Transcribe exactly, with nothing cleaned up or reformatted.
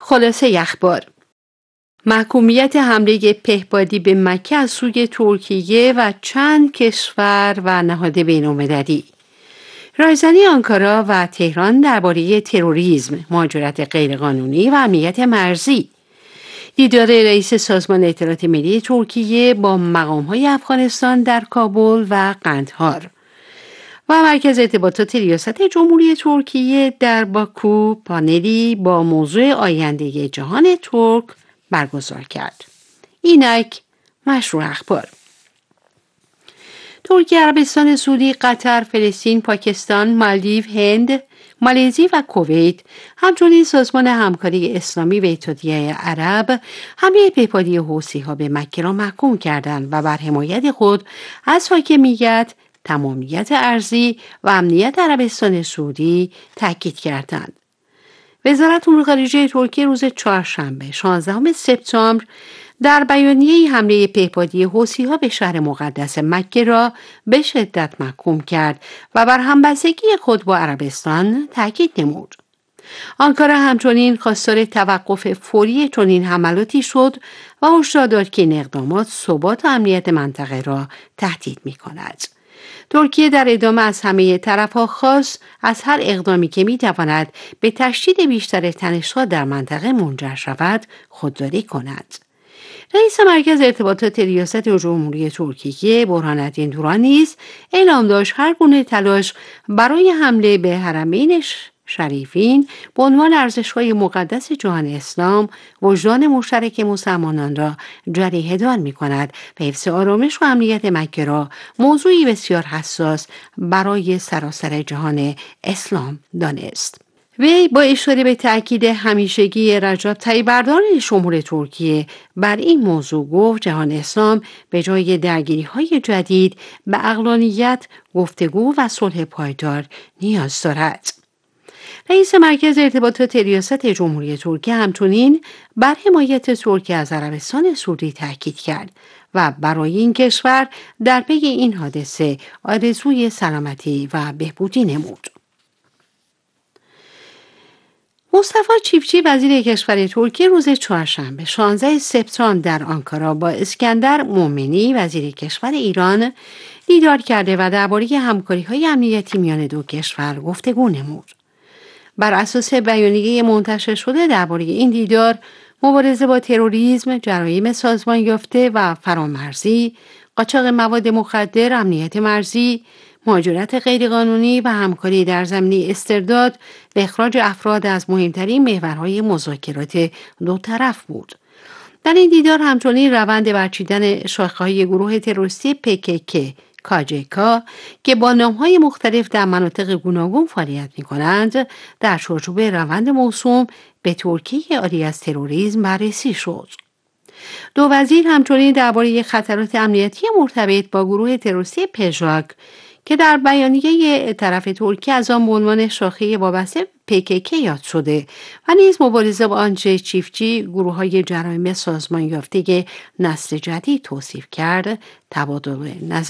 خلاصه اخبار: محکومیت حمله پهپادی به مکه از سوی ترکیه و چند کشور و نهاد بین‌المللی. رایزنی آنکارا و تهران درباره تروریسم، مهاجرت غیرقانونی و امنیت مرزی. دیدار رئیس سازمان اطلاعات ملی ترکیه با مقام‌های افغانستان در کابل و قندهار. و مرکز ارتباطات ریاست جمهوری ترکیه در باکو پانلی با موضوع آینده جهان ترک برگزار کرد. اینک مشروع اخبار. ترکیه، عربستان سعودی، قطر، فلسطین، پاکستان، مالدیو، هند، مالزی و کویت، همچنین سازمان همکاری اسلامی و اتحادیه عرب حمله پهپادی حوثی‌ها به مکه را محکوم کردند و بر حمایت خود از حاکمیت، تمامیت ارضی و امنیت عربستان سعودی تاکید کردند. وزارت امور خارجه ترکیه روز چهارشنبه شانزدهم سپتامبر در بیانیه حمله پهپادی حوثی‌ها به شهر مقدس مکه را به شدت محکوم کرد و بر همبستگی خود با عربستان تاکید نمود. آنکارا همچنین خواستار توقف فوری چنین حملاتی شد و هشدار داد که این اقدامات ثبات و امنیت منطقه را تهدید می‌کند. ترکیه در ادامه از همه طرف‌ها خواست از هر اقدامی که می‌تواند به تشدید بیشتر تنش‌ها در منطقه منجر شود خودداری کند. رئیس مرکز ارتباطات ریاست جمهوری ترکیه برهان‌الدین دوران نیز اعلام داشت هر گونه تلاش برای حمله به حرمین شریفین به عنوان ارزش‌های مقدس جهان اسلام وجدان مشترک مسلمانان را جریحه دار می‌کند و حفظ آرامش و امنیت مکه را موضوعی بسیار حساس برای سراسر جهان اسلام دانست. وی با اشاره به تأکید همیشگی رجب طیب اردوغان جمهوری ترکیه بر این موضوع گفت جهان اسلام به جای درگیری‌های جدید به عقلانیت، گفتگو و صلح پایدار نیاز دارد. رئیس مرکز ارتباطات ریاست جمهوری ترکیه همچنین بر حمایت ترکیه از عربستان سعودی تاکید کرد و برای این کشور در پی این حادثه آرزوی سلامتی و بهبودی نمود. مصطفی چیفچی وزیر کشور ترکیه روز چهارشنبه شانزدهم سپتامبر در آنکارا با اسکندر مومنی وزیر کشور ایران دیدار کرده و درباره همکاری‌های امنیتی میان دو کشور گفتگو نمود. بر اساس بیانیه منتشر شده درباره این دیدار، مبارزه با تروریسم، جرایم سازمان یافته و فرامرزی، قاچاق مواد مخدر، امنیت مرزی، مهاجرت غیرقانونی و همکاری در زمینه استرداد و اخراج افراد از مهمترین محورهای مذاکرات دو طرف بود. در این دیدار همچنین روند برچیدن شاخه‌های گروه تروریستی پی‌کی‌کی کاجکا که با نام‌های مختلف در مناطق گوناگون فعالیت می‌کنند در چارچوب روند موسوم به ترکیه عاری از تروریسم بررسی شد. دو وزیر همچنین درباره خطرات امنیتی مرتبط با گروه تروریستی پژاک که در بیانیه طرف ترکیه از آن به عنوان شاخه وابسته پی‌کی‌کی یاد شده و نیز مبارزه با آنچه چیفچی گروه‌های جرایم سازمان یافته نسل جدید توصیف کرد تبادل نظر